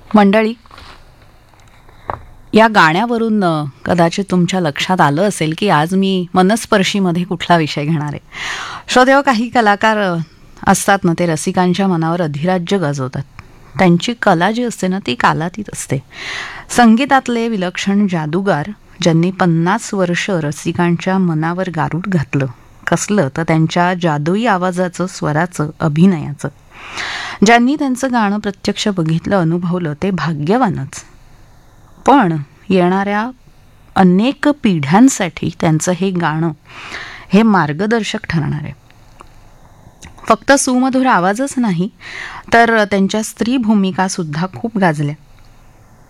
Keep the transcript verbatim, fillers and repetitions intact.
मंडळी, या गाण्यावरून अ, कदाचित तुमच्या लक्षात आलं असेल की आज मी मनस्पर्शीमध्ये कुठला विषय घेणार आहे. श्रोतेहो, काही कलाकार अ, असतात ना, ते रसिकांच्या मनावर अधिराज्य गाजवतात. त्यांची कला जी असते ना, ती कालातीत असते. संगीतातले विलक्षण जादूगार ज्यांनी पन्नास वर्ष रसिकांच्या मनावर गारूड घातलं. कसलं तर त्यांच्या जादुई आवाजाचं, स्वराचं, अभिनयाचं. ज्यांनी त्यांचं गाणं प्रत्यक्ष बघितलं, अनुभवलं, ते भाग्यवानच. पण येणाऱ्या अनेक पिढ्यांसाठी त्यांचं हे गाणं हे मार्गदर्शक ठरणार आहे. फक्त सुमधुर आवाजच नाही, तर त्यांच्या स्त्री भूमिका सुद्धा खूप गाजल्या.